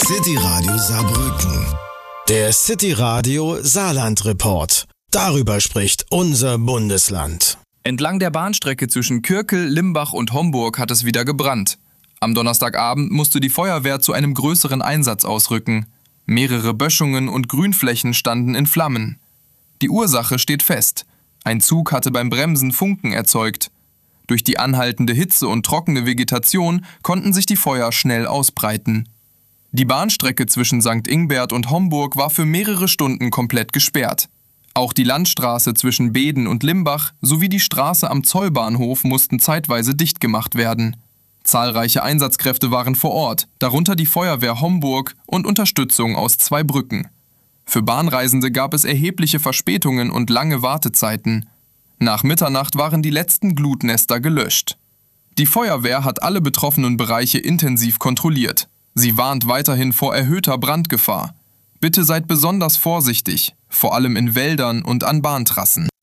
City Radio Saarbrücken. Der City Radio Saarland Report. Darüber spricht unser Bundesland. Entlang der Bahnstrecke zwischen Kürkel, Limbach und Homburg hat es wieder gebrannt. Am Donnerstagabend musste die Feuerwehr zu einem größeren Einsatz ausrücken. Mehrere Böschungen und Grünflächen standen in Flammen. Die Ursache steht fest. Ein Zug hatte beim Bremsen Funken erzeugt. Durch die anhaltende Hitze und trockene Vegetation konnten sich die Feuer schnell ausbreiten. Die Bahnstrecke zwischen St. Ingbert und Homburg war für mehrere Stunden komplett gesperrt. Auch die Landstraße zwischen Beeden und Limbach sowie die Straße am Zollbahnhof mussten zeitweise dicht gemacht werden. Zahlreiche Einsatzkräfte waren vor Ort, darunter die Feuerwehr Homburg und Unterstützung aus 2 Brücken. Für Bahnreisende gab es erhebliche Verspätungen und lange Wartezeiten. Nach Mitternacht waren die letzten Glutnester gelöscht. Die Feuerwehr hat alle betroffenen Bereiche intensiv kontrolliert. Sie warnt weiterhin vor erhöhter Brandgefahr. Bitte seid besonders vorsichtig, vor allem in Wäldern und an Bahntrassen.